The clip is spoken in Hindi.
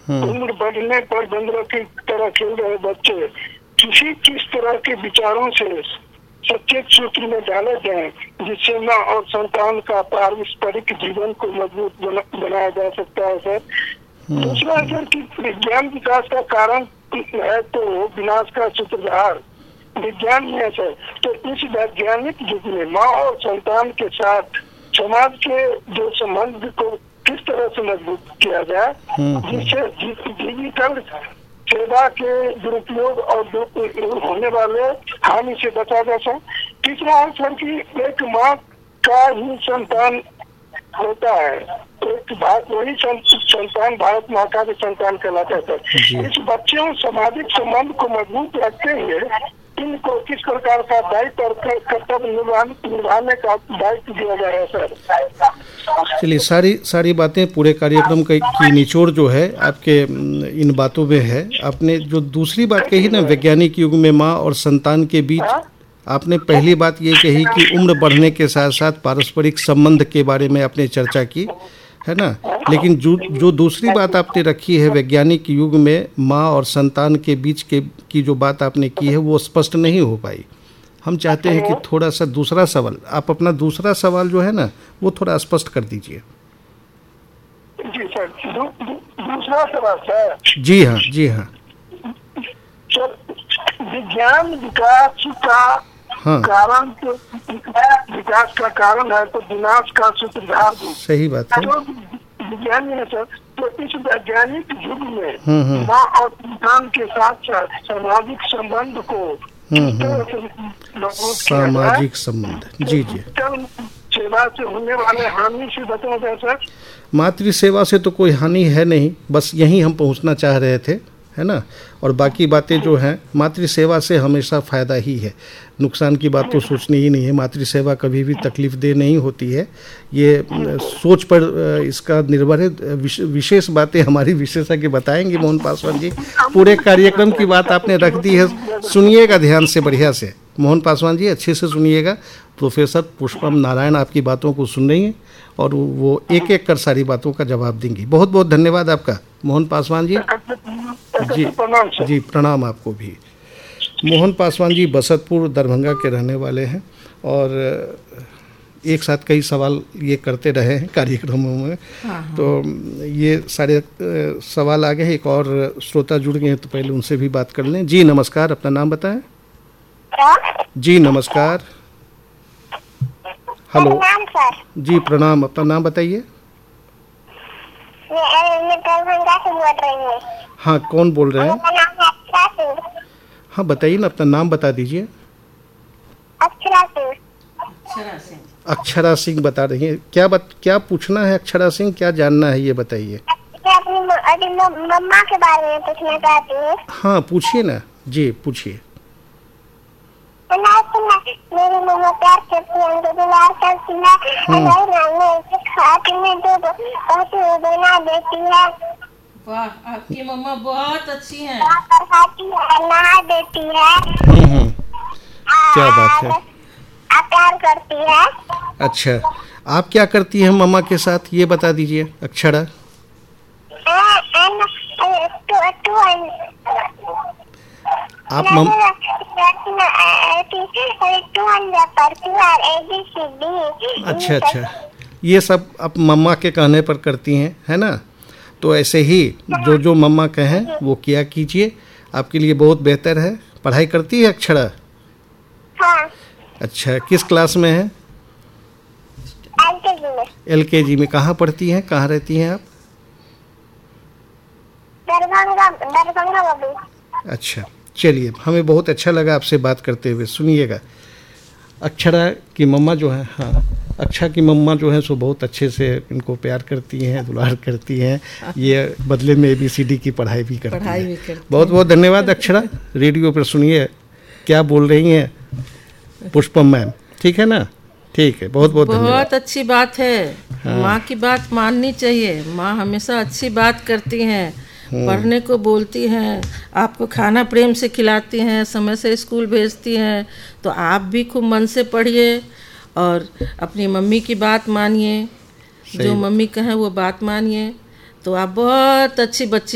उम्र बढ़ने पर बंदरों की तरह खेल रहे बच्चे किस तरह के विचारों से सचेत सूत्र में डाले जाए जिससे माँ और संतान का पारस्परिक जीवन को मजबूत बनाया जा सकता है सर। दूसरा सर कि विज्ञान विकास का कारण है तो विनाश का सूत्रधार विज्ञान ही है सर। तो इस वैज्ञानिक युग में माँ और संतान के साथ समाज के जो संबंध को किस तरह से मजबूत किया जाए जिससे डिजिटल सेवा के दुरुपयोग और होने वाले हानि से बचा जा सके। तीसरा है सर कि एक माँ का ही संतान होता है, एक वही संतान भारत माँ का भी संतान कहलाता है सर। इस बच्चों सामाजिक संबंध को मजबूत रखते हुए इनको किस प्रकार का दायित्व और कर्तव्य निभाने का दायित्व दिया जा रहा है सर। चलिए, सारी बातें पूरे कार्यक्रम की निचोड़ जो है आपके इन बातों में है। आपने जो दूसरी बात कही ना, वैज्ञानिक युग में माँ और संतान के बीच, आपने पहली बात ये कही कि उम्र बढ़ने के साथ साथ पारस्परिक संबंध के बारे में आपने चर्चा की है ना, लेकिन जो दूसरी बात आपने रखी है वैज्ञानिक युग में माँ और संतान के बीच की जो बात आपने की है वो स्पष्ट नहीं हो पाई। हम चाहते हैं कि थोड़ा सा दूसरा सवाल, आप अपना दूसरा सवाल जो है ना वो थोड़ा स्पष्ट कर दीजिए। जी सर, दूसरा सवाल सर। जी हाँ सर, विज्ञान विकास का कारण तो विकास का कारण है तो विनाश का सूत्रधार भी। सही बात है। तो विज्ञान है सर, तो इस वैज्ञानिक युग में माँ और संतान के साथ सामाजिक संबंध को सामाजिक संबंध जी सेवा से होने वाले हानि से बचना जाए सर। मातृ सेवा से तो कोई हानि है नहीं, बस यही हम पहुंचना चाह रहे थे, है ना। और बाकी बातें जो हैं, मातृ सेवा से हमेशा फ़ायदा ही है, नुकसान की बात तो सोचनी ही नहीं है। मातृ सेवा कभी भी तकलीफ दे नहीं होती है, ये सोच पर इसका निर्भर है। विशेष बातें हमारी विशेषज्ञ बताएंगे मोहन पासवान जी। पूरे कार्यक्रम की बात आपने रख दी है, सुनिएगा ध्यान से, बढ़िया से मोहन पासवान जी, अच्छे से सुनिएगा। प्रोफेसर पुष्पम नारायण आपकी बातों को सुन रही हैं और वो एक एक कर सारी बातों का जवाब देंगी। बहुत बहुत धन्यवाद आपका मोहन पासवान जी। जी प्रणाम आपको भी। मोहन पासवान जी बसंतपुर दरभंगा के रहने वाले हैं और एक साथ कई सवाल ये करते रहे हैं कार्यक्रमों में। तो ये सारे सवाल आ गए हैं। एक और श्रोता जुड़ गए हैं तो पहले उनसे भी बात कर लें। जी नमस्कार, अपना नाम बताएं। जी नमस्कार, हेलो जी प्रणाम, अपना नाम बताइए। हाँ कौन बोल रहे हैं? हाँ बताइए ना, अपना नाम बता दीजिए। अक्षरा सिंह बता रही हैं। क्या पूछना है अक्षरा सिंह, क्या जानना है ये बताइए। मम्मा के बारे में पूछना चाहती हूँ। हाँ पूछिए ना जी, पूछिए। मेरी मम्मा प्यार करती है, मुझे दुलार करती है, खाते में दूध बना देती है। वाह, आपकी मम्मा बहुत अच्छी हैं। नहा देती है। क्या बात है। प्यार करती है। अच्छा, आप क्या करती हैं मम्मा के साथ ये बता दीजिए अक्षरा। आप अच्छा, ये सब आप मम्मा के कहने पर करती हैं, है ना। तो ऐसे ही जो मम्मा कहें वो किया कीजिए, आपके लिए बहुत बेहतर है। पढ़ाई करती है अक्षरा? हाँ। अच्छा, किस क्लास में है? LKG में। कहाँ पढ़ती हैं, कहाँ रहती हैं आप? दरभंगा। अच्छा, चलिए, हमें बहुत अच्छा लगा आपसे बात करते हुए। सुनिएगा, अक्षरा की मम्मा जो है, हाँ अक्षा की मम्मा जो है सो बहुत अच्छे से इनको प्यार करती हैं, दुलार करती हैं। ये बदले में ABCD की पढ़ाई भी करती हैं। बहुत बहुत धन्यवाद अक्षरा। रेडियो पर सुनिए क्या बोल रही हैं पुष्पम मैम, ठीक है ना। ठीक है, बहुत बहुत धन्यवाद। बहुत अच्छी बात है। हाँ। माँ की बात माननी चाहिए। माँ हमेशा अच्छी बात करती हैं, पढ़ने को बोलती हैं, आपको खाना प्रेम से खिलाती हैं, समय से स्कूल भेजती हैं। तो आप भी खूब मन से पढ़िए और अपनी मम्मी की बात मानिए, जो मम्मी कहें वो बात मानिए, तो आप बहुत अच्छी बच्ची